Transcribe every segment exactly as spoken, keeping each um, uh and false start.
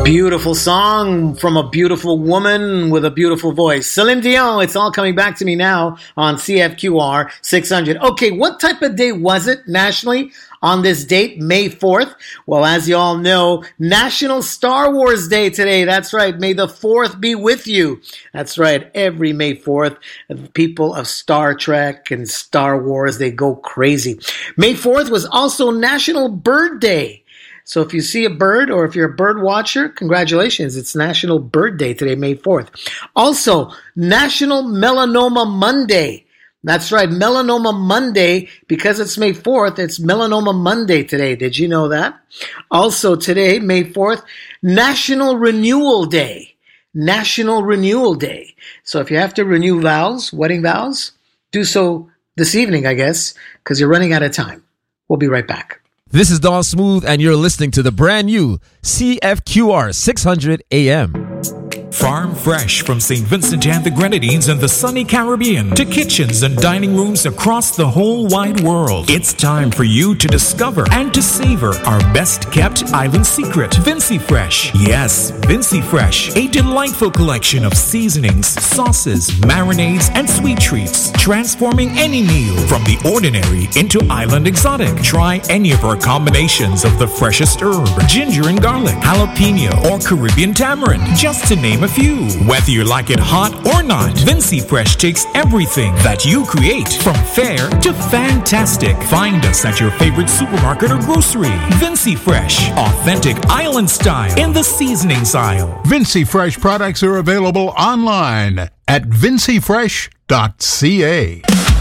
Beautiful song from a beautiful woman with a beautiful voice. Celine Dion, it's all coming back to me now on C F Q R six hundred. Okay, what type of day was it nationally on this date, May fourth? Well, as you all know, National Star Wars Day today. That's right. May the fourth be with you. That's right. Every May fourth, people of Star Trek and Star Wars, they go crazy. May fourth was also National Bird Day. So if you see a bird or if you're a bird watcher, congratulations. It's National Bird Day today, May fourth. Also, National Melanoma Monday. That's right, Melanoma Monday. Because it's May fourth, it's Melanoma Monday today. Did you know that? Also today, May fourth, National Renewal Day. National Renewal Day. So if you have to renew vows, wedding vows, do so this evening, I guess, because you're running out of time. We'll be right back. This is Don Smooth, and you're listening to the brand new C F Q R six hundred A M. Farm fresh from Saint Vincent and the Grenadines and the sunny Caribbean to kitchens and dining rooms across the whole wide world. It's time for you to discover and to savor our best kept island secret, Vincy Fresh. Yes, Vincy Fresh, a delightful collection of seasonings, sauces, marinades, and sweet treats, transforming any meal from the ordinary into island exotic. Try any of our combinations of the freshest herb, ginger and garlic, jalapeno, or Caribbean tamarind, just to name a few. Whether you like it hot or not, Vincy Fresh takes everything that you create from fair to fantastic. Find us at your favorite supermarket or grocery. Vincy Fresh, authentic island style in the seasonings aisle. Vincy Fresh products are available online at vincy fresh dot c a.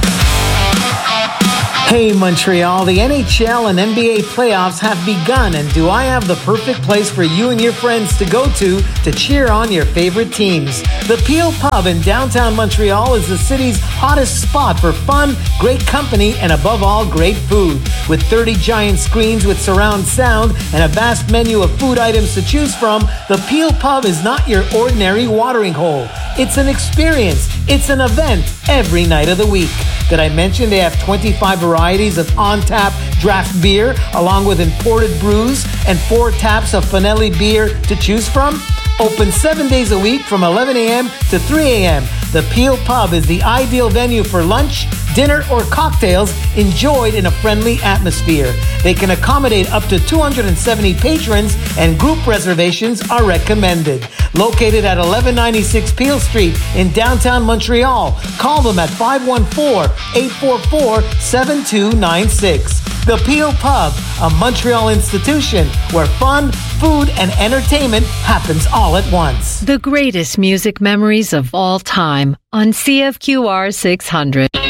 Hey Montreal, the N H L and N B A playoffs have begun, and do I have the perfect place for you and your friends to go to to cheer on your favorite teams? The Peel Pub in downtown Montreal is the city's hottest spot for fun, great company, and above all, great food. With thirty giant screens with surround sound and a vast menu of food items to choose from, the Peel Pub is not your ordinary watering hole. It's an experience. It's an event every night of the week. Did I mention they have twenty-five varieties of on-tap draft beer, along with imported brews and four taps of Finelli beer to choose from? Open seven days a week from eleven a.m. to three a.m. The Peel Pub is the ideal venue for lunch, dinner, or cocktails enjoyed in a friendly atmosphere. They can accommodate up to two hundred seventy patrons, and group reservations are recommended. Located at eleven ninety-six Peel Street in downtown Montreal, call them at five one four, eight four four, seven two nine six. The Peel Pub, a Montreal institution where fun, food, and entertainment happens all at once. The greatest music memories of all time on C F Q R six hundred.